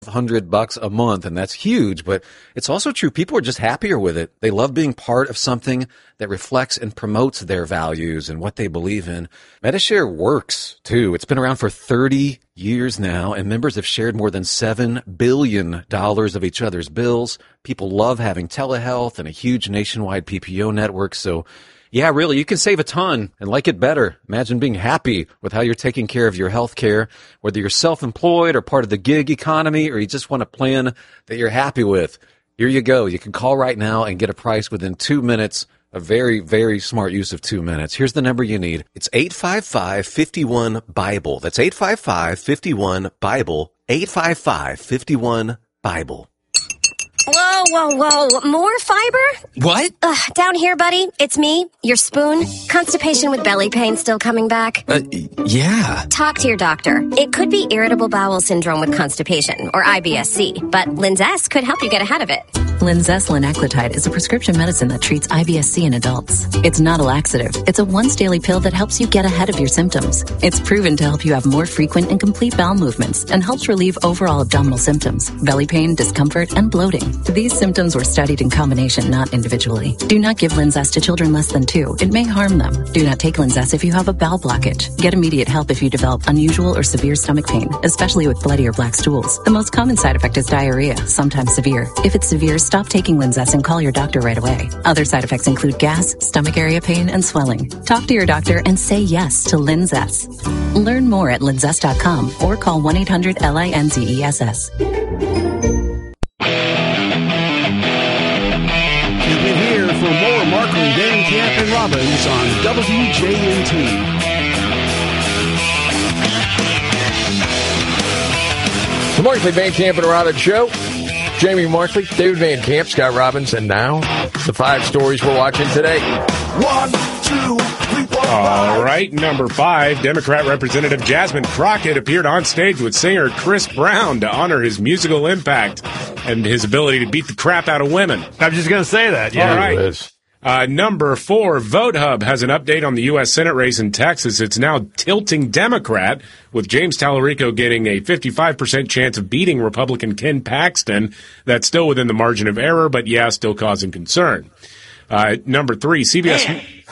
$100 a month, and that's huge, but it's also true. People are just happier with it. They love being part of something that reflects and promotes their values and what they believe in. Metashare works too. It's been around for 30 years now, and members have shared more than $7 billion of each other's bills. People love having telehealth and a huge nationwide PPO network, so yeah, really, you can save a ton and like it better. Imagine being happy with how you're taking care of your health care, whether you're self-employed or part of the gig economy, or you just want a plan that you're happy with. Here you go. You can call right now and get a price within 2 minutes. A very, very smart use of 2 minutes. Here's the number you need. It's 855-51-BIBLE. That's 855-51-BIBLE. 855-51-BIBLE. Whoa, whoa, whoa. More fiber? What? Down here, buddy. It's me, your spoon. Constipation with belly pain still coming back? Yeah. Talk to your doctor. It could be irritable bowel syndrome with constipation, or IBS-C, but Linzess could help you get ahead of it. Linzess linaclotide is a prescription medicine that treats IBS-C in adults. It's not a laxative. It's a once-daily pill that helps you get ahead of your symptoms. It's proven to help you have more frequent and complete bowel movements and helps relieve overall abdominal symptoms, belly pain, discomfort, and bloating. These symptoms were studied in combination, not individually. Do not give Linzess to children less than 2. It may harm them. Do not take Linzess if you have a bowel blockage. Get immediate help if you develop unusual or severe stomach pain, especially with bloody or black stools. The most common side effect is diarrhea, sometimes severe. If it's severe, stop taking Linzess and call your doctor right away. Other side effects include gas, stomach area pain, and swelling. Talk to your doctor and say yes to Linzess. Learn more at linzess.com or call 1-800-LINZESS. For more Markley, Van Camp, and Robbins on WJNT. The Markley, Van Camp, and Robbins Show. Jamie Markley, David Van Camp, Scott Robbins, and now the 5 stories we're watching today. 1, 2, 3, 4, 5. All right, number 5, Democrat Representative Jasmine Crockett appeared on stage with singer Chris Brown to honor his musical impact and his ability to beat the crap out of women. I'm just going to say that. Yeah. All right. Number 4, VoteHub has an update on the U.S. Senate race in Texas. It's now tilting Democrat, with James Tallarico getting a 55% chance of beating Republican Ken Paxton. That's still within the margin of error, but yeah, still causing concern. Number 3, CBS.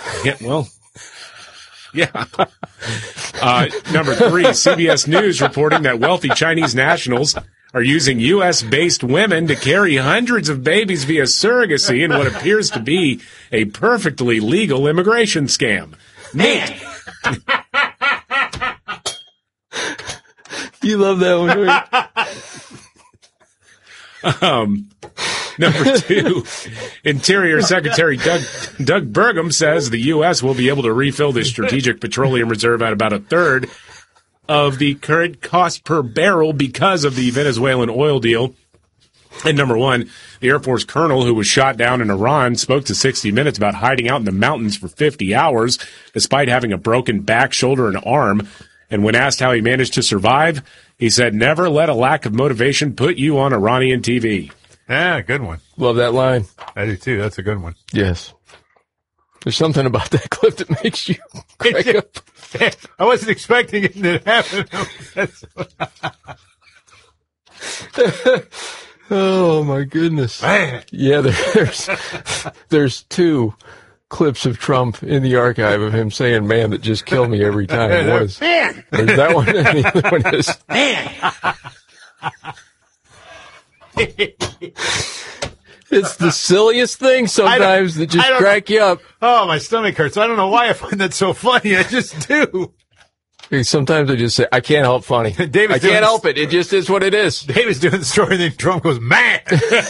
Number 3, CBS News reporting that wealthy Chinese nationals are using U.S.-based women to carry hundreds of babies via surrogacy in what appears to be a perfectly legal immigration scam. Nate. You love that one, Number 2, Interior Secretary Doug Burgum says the U.S. will be able to refill the Strategic Petroleum Reserve at about a third of the current cost per barrel because of the Venezuelan oil deal. And number 1, the Air Force colonel who was shot down in Iran spoke to 60 Minutes about hiding out in the mountains for 50 hours despite having a broken back, shoulder, and arm. And when asked how he managed to survive, he said, "Never let a lack of motivation put you on Iranian TV." Yeah, good one. Love that line. I do too. That's a good one. Yes. There's something about that clip that makes you crack up. I wasn't expecting it to happen. Oh my goodness. Man. Yeah, there's 2 clips of Trump in the archive of him saying "man" that just kill me every time. One is, man. There's that one, and the other one is Man. It's the silliest thing sometimes that just crack you up. Oh, my stomach hurts. I don't know why I find that so funny. I just do. Sometimes I just say, I can't help funny. I can't help it. It just is what it is. David's doing the story, and then Trump goes, "Man."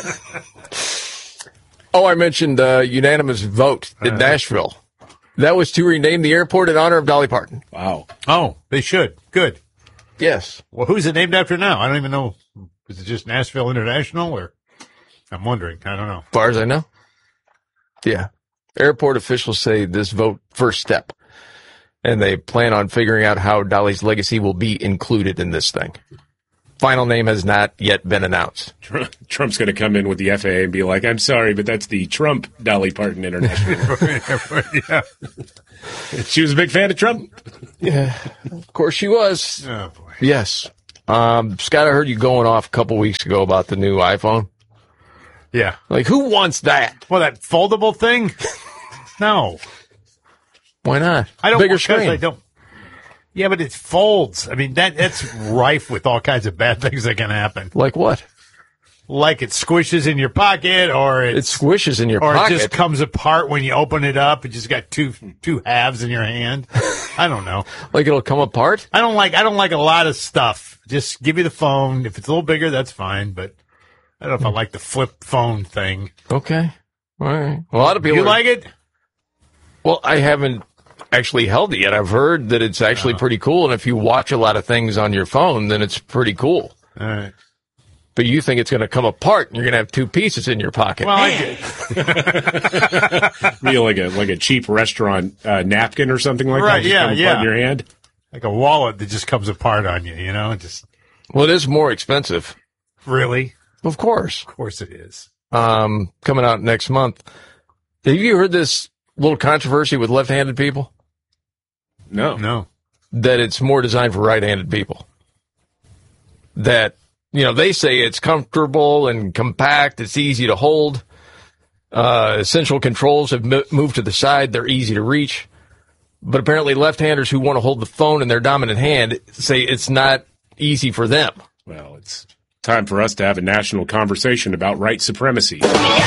Oh, I mentioned unanimous vote in Nashville. That was to rename the airport in honor of Dolly Parton. Wow. Oh, they should. Good. Yes. Well, who's it named after now? I don't even know. Is it just Nashville International, or I'm wondering. I don't know. As far as I know. Yeah. Airport officials say this vote first step, and they plan on figuring out how Dolly's legacy will be included in this thing. Final name has not yet been announced. Trump's going to come in with the FAA and be like, "I'm sorry, but that's the Trump Dolly Parton International." Yeah. She was a big fan of Trump. Yeah, of course she was. Oh, boy. Yes. Scott, I heard you going off a couple weeks ago about the new iPhone. Yeah. Like, who wants that? Well, that foldable thing? No. Why not? I don't. Bigger because screen. I don't. Yeah, but it folds. I mean, that's rife with all kinds of bad things that can happen. Like what? Like it squishes in your pocket, or It squishes in your or pocket. it just comes apart when you open it up. It just got two halves in your hand. I don't know. Like it'll come apart? I don't like a lot of stuff. Just give me the phone. If it's a little bigger, that's fine. But I don't know if I like the flip phone thing. Okay. All right. Well, a lot of people You like it? Well, I haven't actually held it yet. I've heard that it's actually pretty cool, and if you watch a lot of things on your phone, then it's pretty cool. All right. But you think it's going to come apart, and you're going to have two pieces in your pocket. Well, I did. Be like a cheap restaurant napkin or something like Right, that. yeah, come yeah. apart in your hand. Like a wallet that just comes apart on you, you know? Just Well, it is more expensive. really? Of course. Of course it is. Coming out next month. Have you heard this little controversy with left-handed people? No. That it's more designed for right-handed people. That, they say it's comfortable and compact. It's easy to hold. Essential controls have moved to the side. They're easy to reach. But apparently left-handers who want to hold the phone in their dominant hand say it's not easy for them. Well, it's time for us to have a national conversation about right supremacy.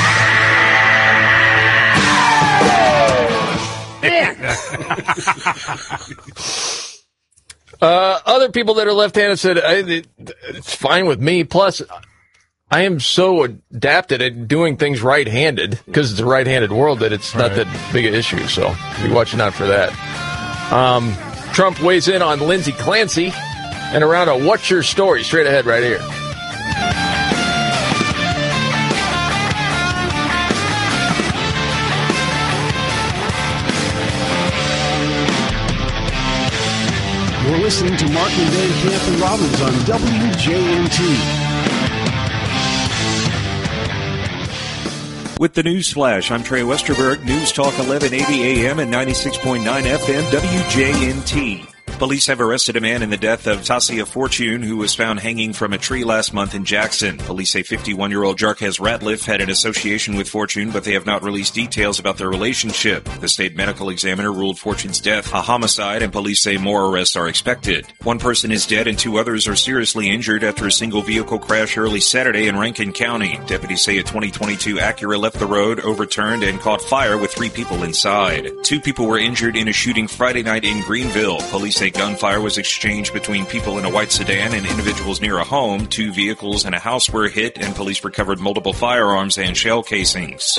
Other people that are left-handed said it's fine with me. Plus, I am so adapted at doing things right-handed because it's a right-handed world that it's not that big an issue. So be watching out for that. Trump weighs in on Lindsey Clancy and around a What's Your Story straight ahead right here. You're listening to Markley, Van Camp, and Robbins on WJNT. With the News Flash, I'm Trey Westerberg. News Talk 1180 AM and 96.9 FM WJNT. Police have arrested a man in the death of Tasia Fortune, who was found hanging from a tree last month in Jackson. Police say 51-year-old Jarquez Ratliff had an association with Fortune, but they have not released details about their relationship. The state medical examiner ruled Fortune's death a homicide, and police say more arrests are expected. One person is dead and two others are seriously injured after a single vehicle crash early Saturday in Rankin County. Deputies say a 2022 Acura left the road, overturned, and caught fire with 3 people inside. 2 people were injured in a shooting Friday night in Greenville. Police say gunfire was exchanged between people in a white sedan and individuals near a home. 2 vehicles and a house were hit, and police recovered multiple firearms and shell casings.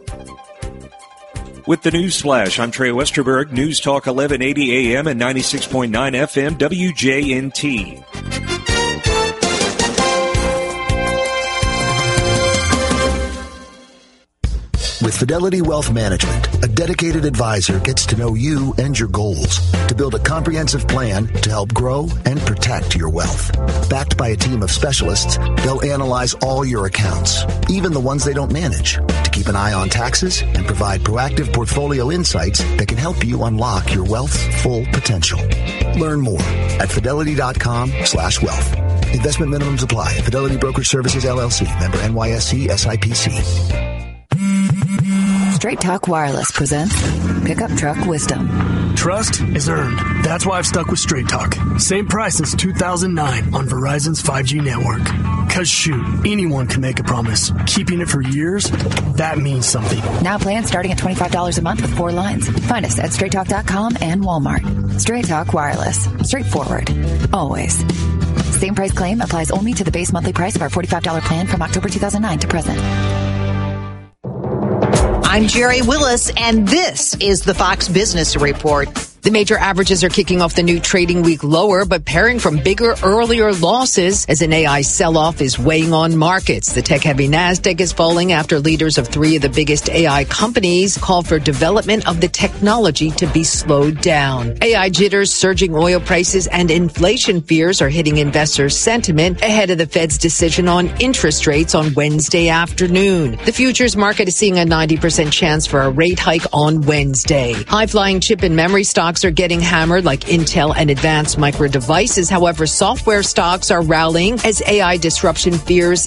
With the News Flash, I'm Trey Westerberg. News Talk 1180 AM and 96.9 FM WJNT. With Fidelity Wealth Management, a dedicated advisor gets to know you and your goals to build a comprehensive plan to help grow and protect your wealth. Backed by a team of specialists, they'll analyze all your accounts, even the ones they don't manage, to keep an eye on taxes and provide proactive portfolio insights that can help you unlock your wealth's full potential. Learn more at fidelity.com/wealth. Investment minimums apply. Fidelity Brokerage Services, LLC. Member NYSE SIPC. Straight Talk Wireless presents Pickup Truck Wisdom. Trust is earned. That's why I've stuck with Straight Talk. Same price since 2009 on Verizon's 5G network. Cause shoot, anyone can make a promise. Keeping it for years, that means something. Now plans starting at $25 a month with 4 lines. Find us at straighttalk.com and Walmart. Straight Talk Wireless. Straightforward. Always. Same price claim applies only to the base monthly price of our $45 plan from October 2009 to present. I'm Jerry Willis, and this is the Fox Business Report. The major averages are kicking off the new trading week lower, but pairing from bigger, earlier losses as an AI sell-off is weighing on markets. The tech-heavy NASDAQ is falling after leaders of 3 of the biggest AI companies call for development of the technology to be slowed down. AI jitters, surging oil prices, and inflation fears are hitting investors' sentiment ahead of the Fed's decision on interest rates on Wednesday afternoon. The futures market is seeing a 90% chance for a rate hike on Wednesday. High-flying chip and memory stocks stocks are getting hammered, like Intel and Advanced Micro Devices. However, software stocks are rallying as AI disruption fears